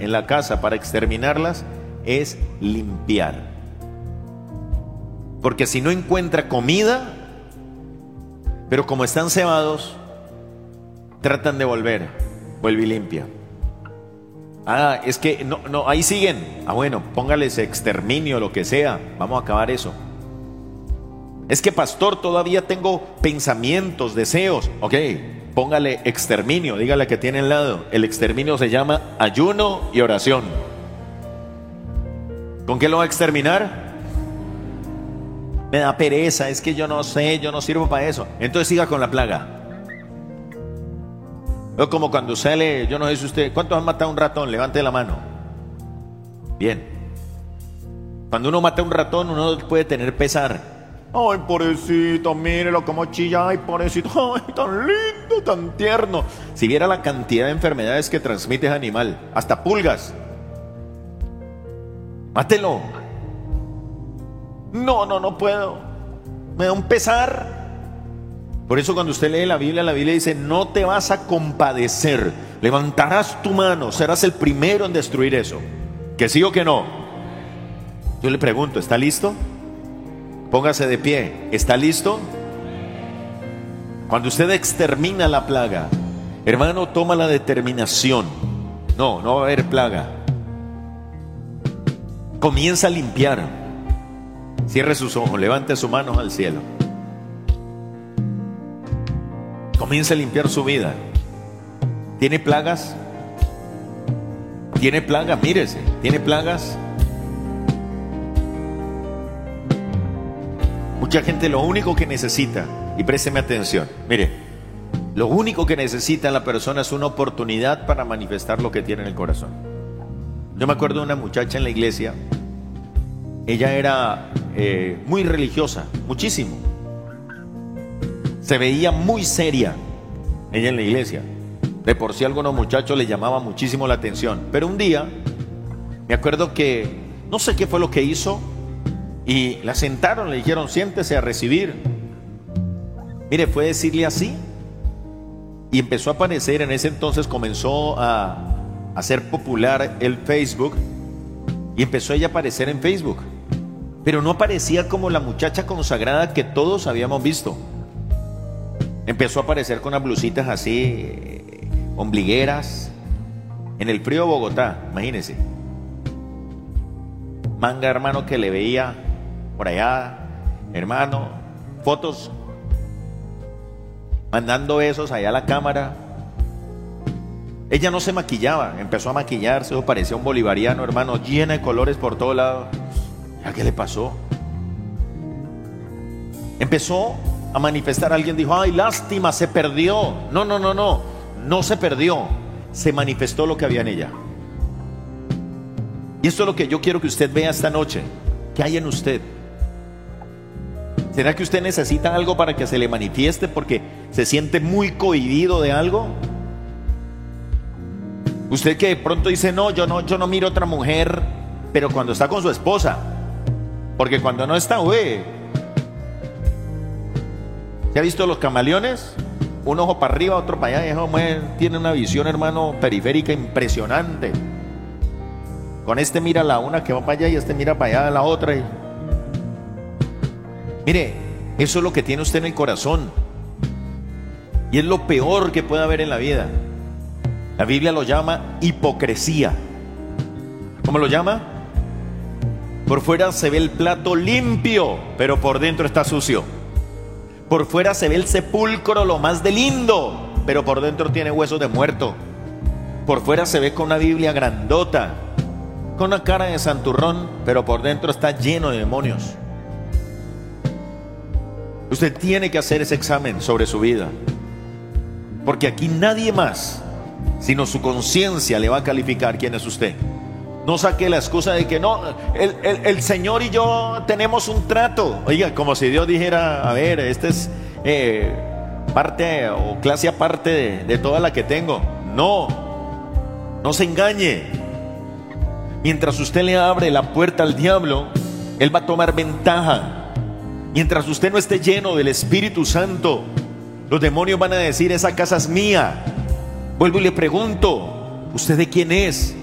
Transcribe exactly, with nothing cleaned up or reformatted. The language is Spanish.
en la casa para exterminarlas es limpiar. Porque si no encuentra comida, pero como están cebados, tratan de volver, vuelve y limpia. Ah, es que no, no, ahí siguen. Ah, bueno, póngales exterminio, lo que sea, vamos a acabar eso. Es que pastor, todavía tengo pensamientos, deseos. Ok, póngale exterminio, dígale que tiene al lado. El exterminio se llama ayuno y oración. ¿Con qué lo va a exterminar? Me da pereza, es que yo no sé, yo no sirvo para eso. Entonces siga con la plaga. Es como cuando sale, yo no sé si usted, ¿cuántos han matado a un ratón? Levante la mano. Bien. Cuando uno mata a un ratón, uno puede tener pesar. Ay, pobrecito, mírelo cómo chilla. Ay, pobrecito, ay, tan lindo, tan tierno. Si viera la cantidad de enfermedades que transmite ese animal, hasta pulgas. Mátelo. No, no, no puedo. Me da un pesar. Por eso cuando usted lee la Biblia, la Biblia dice: no te vas a compadecer, levantarás tu mano, serás el primero en destruir eso. ¿Que sí o que no? Yo le pregunto, ¿está listo? Póngase de pie, ¿está listo? Cuando usted extermina la plaga, hermano, toma la determinación. No, no va a haber plaga. Comienza a limpiar. Cierre sus ojos, levante sus manos al cielo. Comienza a limpiar su vida. ¿Tiene plagas? ¿Tiene plagas? Mírese, ¿tiene plagas? Mucha gente lo único que necesita, y présteme atención, mire, lo único que necesita la persona es una oportunidad para manifestar lo que tiene en el corazón. Yo me acuerdo de una muchacha en la iglesia. Ella era eh, muy religiosa, muchísimo. Se veía muy seria ella en la iglesia. De por sí a algunos muchachos le llamaba muchísimo la atención. Pero un día me acuerdo que no sé qué fue lo que hizo, y la sentaron, le dijeron: siéntese a recibir. Mire, fue decirle así, y empezó a aparecer. En ese entonces comenzó a hacer popular el Facebook, y empezó ella a aparecer en Facebook, pero no aparecía como la muchacha consagrada que todos habíamos visto. Empezó a aparecer con unas blusitas así, eh, ombligueras, en el frío de Bogotá, imagínense. Manga, hermano, que le veía por allá, hermano, fotos, mandando besos allá a la cámara. Ella no se maquillaba, empezó a maquillarse, parecía un bolivariano, hermano, llena de colores por todos lados. ¿Ya qué le pasó? Empezó a manifestar. Alguien dijo: ay, lástima, se perdió. No, no, no, no, no se perdió, se manifestó lo que había en ella. Y esto es lo que yo quiero que usted vea esta noche. ¿Qué hay en usted? ¿Será que usted necesita algo para que se le manifieste porque se siente muy cohibido de algo? Usted que de pronto dice: no, yo no, yo no miro a otra mujer, pero cuando está con su esposa, porque cuando no está, uy. ¿Se ha visto los camaleones? Un ojo para arriba, otro para allá, y eso tiene una visión, hermano, periférica impresionante. Con este mira la una que va para allá y este mira para allá la otra. Y... mire, eso es lo que tiene usted en el corazón, y es lo peor que puede haber en la vida. La Biblia lo llama hipocresía. ¿Cómo lo llama? Por fuera se ve el plato limpio, pero por dentro está sucio. Por fuera se ve el sepulcro lo más de lindo, pero por dentro tiene huesos de muerto. Por fuera se ve con una Biblia grandota, con una cara de santurrón, pero por dentro está lleno de demonios. Usted tiene que hacer ese examen sobre su vida, porque aquí nadie más sino su conciencia le va a calificar quién es usted. No saque la excusa de que no, el, el, el Señor y yo tenemos un trato. Oiga, como si Dios dijera: a ver, esta es eh, parte o clase aparte de, de toda la que tengo. No, no se engañe. Mientras usted le abre la puerta al diablo, él va a tomar ventaja. Mientras usted no esté lleno del Espíritu Santo, los demonios van a decir: esa casa es mía. Vuelvo y le pregunto: ¿usted de quién es?